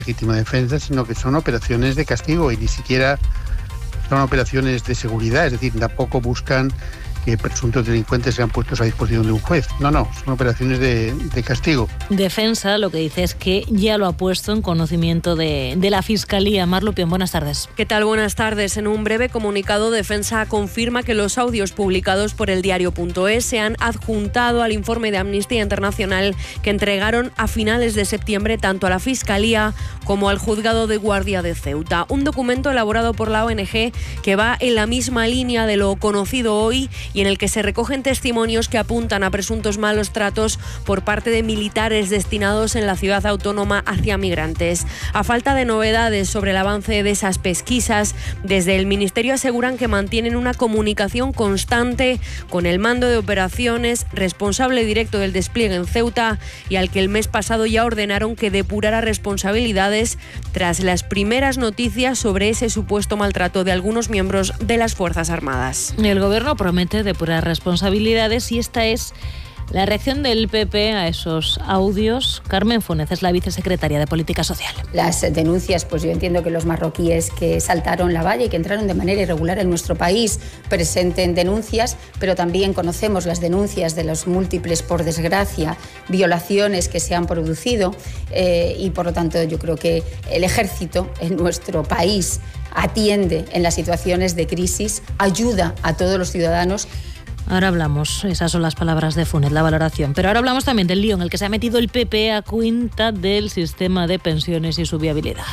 legítima defensa, sino que son operaciones de castigo y ni siquiera son operaciones de seguridad, es decir, tampoco buscan que presuntos delincuentes sean puestos a disposición de un juez. No, son operaciones de castigo. Defensa lo que dice es que ya lo ha puesto en conocimiento de la Fiscalía. Mar Lupión, buenas tardes. ¿Qué tal? Buenas tardes. En un breve comunicado, Defensa confirma que los audios publicados por eldiario.es se han adjuntado al informe de Amnistía Internacional que entregaron a finales de septiembre tanto a la Fiscalía como al Juzgado de Guardia de Ceuta. Un documento elaborado por la ONG que va en la misma línea de lo conocido hoy y en el que se recogen testimonios que apuntan a presuntos malos tratos por parte de militares destinados en la ciudad autónoma hacia migrantes. A falta de novedades sobre el avance de esas pesquisas, desde el Ministerio aseguran que mantienen una comunicación constante con el mando de operaciones, responsable directo del despliegue en Ceuta y al que el mes pasado ya ordenaron que depurara responsabilidades tras las primeras noticias sobre ese supuesto maltrato de algunos miembros de las Fuerzas Armadas. El Gobierno promete depurar responsabilidades y esta es la reacción del PP a esos audios. Carmen Funes es la vicesecretaria de Política Social. Las denuncias, pues yo entiendo que los marroquíes que saltaron la valla y que entraron de manera irregular en nuestro país presenten denuncias, pero también conocemos las denuncias de los múltiples, por desgracia, violaciones que se han producido y por lo tanto yo creo que el ejército en nuestro país atiende en las situaciones de crisis, ayuda a todos los ciudadanos. Ahora hablamos, esas son las palabras de Funes, la valoración. Pero ahora hablamos también del lío en el que se ha metido el PP a cuenta del sistema de pensiones y su viabilidad.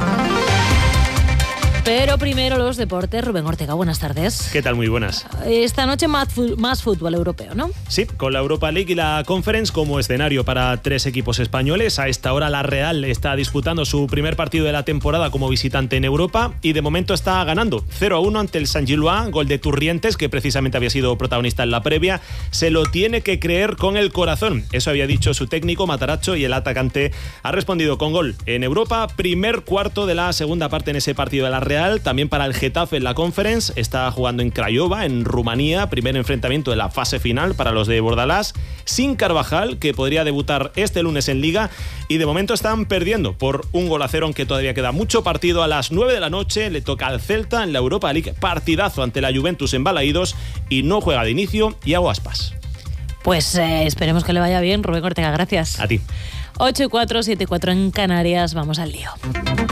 Pero primero los deportes. Rubén Ortega, buenas tardes. ¿Qué tal? Muy buenas. Esta noche más fútbol europeo, ¿no? Sí, con la Europa League y la Conference como escenario para 3 equipos españoles. A esta hora la Real está disputando su primer partido de la temporada como visitante en Europa y de momento está ganando 0-1 ante el Saint-Gilloise, gol de Turrientes, que precisamente había sido protagonista en la previa. Se lo tiene que creer con el corazón. Eso había dicho su técnico Matarazzo y el atacante ha respondido con gol en Europa. Primer cuarto de la segunda parte en ese partido de la Real. También para el Getafe en la Conference, está jugando en Craiova, en Rumanía, primer enfrentamiento de la fase final para los de Bordalás, sin Carvajal, que podría debutar este lunes en Liga, y de momento están perdiendo por 1-0, aunque todavía queda mucho partido. A las 9 de la noche le toca al Celta en la Europa League, partidazo ante la Juventus en Balaídos, y no juega de inicio Iago Aspas. Pues esperemos que le vaya bien, Rubén Ortega, gracias. A ti. 8:04, 7:04 en Canarias, vamos al lío.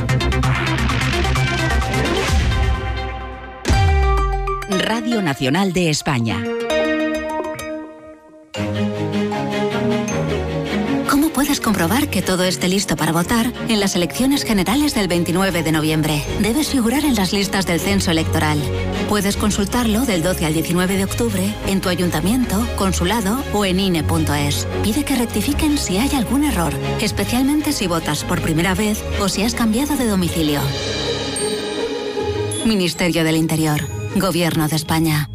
Radio Nacional de España. ¿Cómo puedes comprobar que todo esté listo para votar en las elecciones generales del 29 de noviembre? Debes figurar en las listas del censo electoral. Puedes consultarlo del 12 al 19 de octubre en tu ayuntamiento, consulado o en INE.es. Pide que rectifiquen si hay algún error, especialmente si votas por primera vez o si has cambiado de domicilio. Ministerio del Interior. Gobierno de España.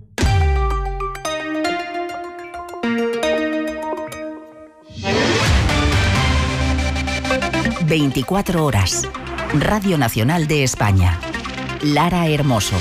...24 horas... Radio Nacional de España. Lara Hermoso.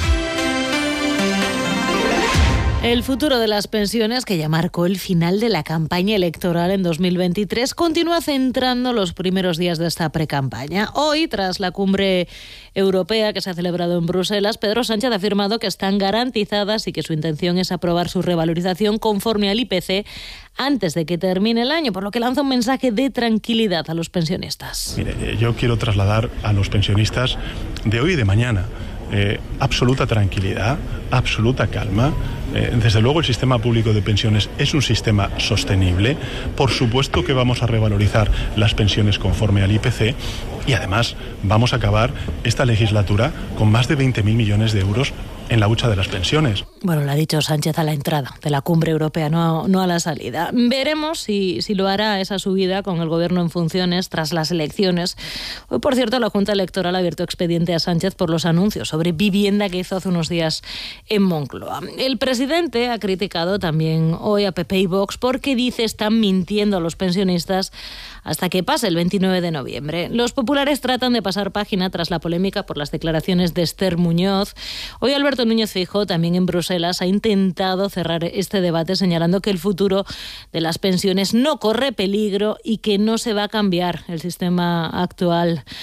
El futuro de las pensiones, que ya marcó el final de la campaña electoral en 2023, continúa centrando los primeros días de esta precampaña. Hoy, tras la cumbre europea que se ha celebrado en Bruselas, Pedro Sánchez ha afirmado que están garantizadas y que su intención es aprobar su revalorización conforme al IPC antes de que termine el año, por lo que lanza un mensaje de tranquilidad a los pensionistas. Mire, yo quiero trasladar a los pensionistas de hoy y de mañana absoluta tranquilidad, absoluta calma. Desde luego el sistema público de pensiones es un sistema sostenible. Por supuesto que vamos a revalorizar las pensiones conforme al IPC y además vamos a acabar esta legislatura con más de 20.000 millones de euros en la hucha de las pensiones. Bueno, lo ha dicho Sánchez a la entrada de la cumbre europea, no a la salida. Veremos si lo hará esa subida con el gobierno en funciones tras las elecciones. Hoy, por cierto, la Junta Electoral ha abierto expediente a Sánchez por los anuncios sobre vivienda que hizo hace unos días en Moncloa. El presidente ha criticado también hoy a PP y Vox porque dice están mintiendo a los pensionistas hasta que pase el 29 de noviembre. Los populares tratan de pasar página tras la polémica por las declaraciones de Esther Muñoz. Hoy Alberto Alberto Núñez Feijóo, también en Bruselas, ha intentado cerrar este debate señalando que el futuro de las pensiones no corre peligro y que no se va a cambiar el sistema actual.